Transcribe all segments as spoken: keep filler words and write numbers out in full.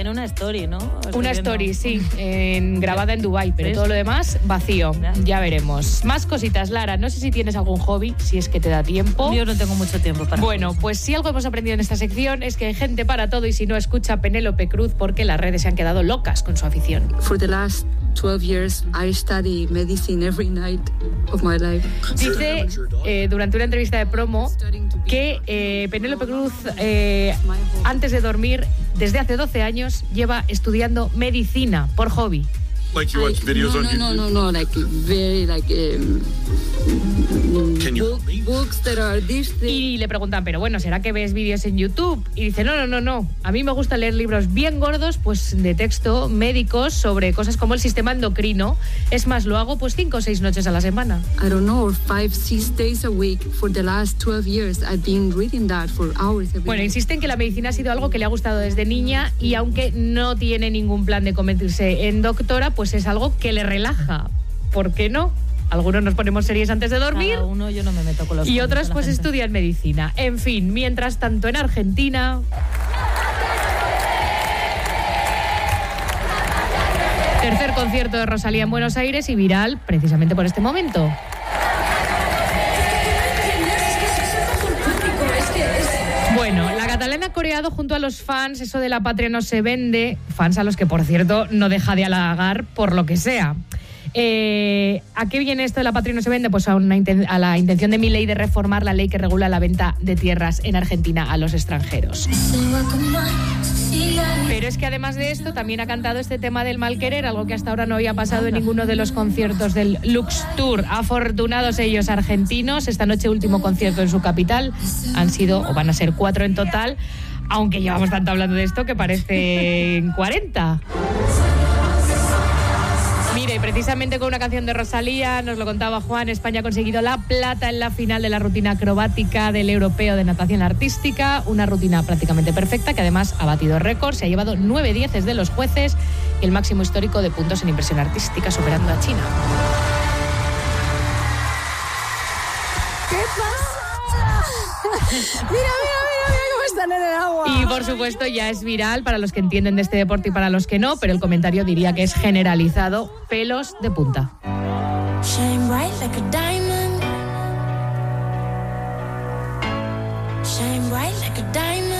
tiene una story, ¿no? Estoy una viendo. story, sí, en, grabada en Dubái, pero todo lo demás vacío. Ya veremos. Más cositas, Lara. No sé si tienes algún hobby, si es que te da tiempo. Yo no tengo mucho tiempo para Bueno, cosas. pues si algo hemos aprendido en esta sección es que hay gente para todo y si no, escucha a Penélope Cruz porque las redes se han quedado locas con su afición. For the last twelve years, I study medicine every night of my life. Dice eh, durante una entrevista de promo que eh, Penélope Cruz, eh, antes de dormir, desde hace doce años, lleva estudiando medicina por hobby. Like you watch videos no, on no, YouTube. no, no, no, like very like um, Can you book, help me? books that are this thing. Y le preguntan, pero bueno, ¿será que ves vídeos en YouTube? Y dice, no, no, no, no. A mí me gusta leer libros bien gordos, pues de texto, médicos, sobre cosas como el sistema endocrino. Es más, lo hago pues cinco o seis noches a la semana. I don't know, or five, six days a week for the last twelve years. I've been reading that for hours every Bueno, day. insiste en que la medicina ha sido algo que le ha gustado desde niña y aunque no tiene ningún plan de convertirse en doctora, pues es algo que le relaja. ¿Por qué no? Algunos nos ponemos series antes de dormir. Cada uno, yo no me meto con los Y hobbies otras de la pues gente. estudian medicina. En fin, mientras tanto en Argentina... Tercer concierto de Rosalía en Buenos Aires y viral precisamente por este momento. Bueno, la catalana ha coreado junto a los fans eso de la patria no se vende, fans a los que, por cierto, no deja de halagar por lo que sea. Eh, ¿A qué viene esto de la patria no se vende? Pues a, una inten- a la intención de Milei de reformar la ley que regula la venta de tierras en Argentina a los extranjeros. Pero es que además de esto también ha cantado este tema del mal querer, algo que hasta ahora no había pasado en ninguno de los conciertos del Lux Tour. Afortunados ellos argentinos, esta noche último concierto en su capital, han sido o van a ser cuatro en total, aunque llevamos tanto hablando de esto que parecen cuarenta. Mire, precisamente con una canción de Rosalía, nos lo contaba Juan, España ha conseguido la plata en la final de la rutina acrobática del Europeo de Natación Artística, una rutina prácticamente perfecta que además ha batido récords, se ha llevado nueve dieces de los jueces y el máximo histórico de puntos en impresión artística, superando a China. ¿Qué pasa? Mira, mira, mira, mira cómo están en el agua. Y por supuesto ya es viral para los que entienden de este deporte y para los que no, pero el comentario diría que es generalizado, pelos de punta. Shine bright like a diamond. Shine bright like a diamond.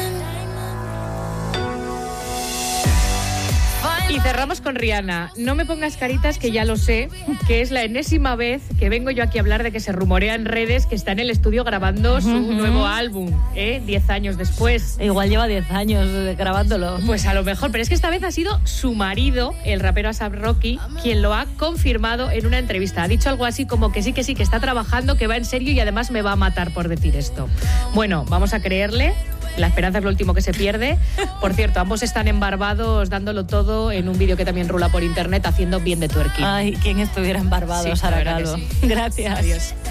Y cerramos con Rihanna. No me pongas caritas, que ya lo sé, que es la enésima vez que vengo yo aquí a hablar de que se rumorea en redes que está en el estudio grabando su Uh-huh. nuevo álbum, ¿eh? Diez años después. Igual lleva diez años grabándolo. Pues a lo mejor, pero es que esta vez ha sido su marido, el rapero A$ap Rocky, quien lo ha confirmado en una entrevista. Ha dicho algo así como que sí, que sí, que está trabajando, que va en serio y además me va a matar por decir esto. Bueno, vamos a creerle. La esperanza es lo último que se pierde. Por cierto, ambos están en Barbados dándolo todo en un vídeo que también rula por internet haciendo bien de twerking. Ay, quien estuviera en Barbados, Sí, la Sara verdad que Calvo. sí. Gracias. Adiós.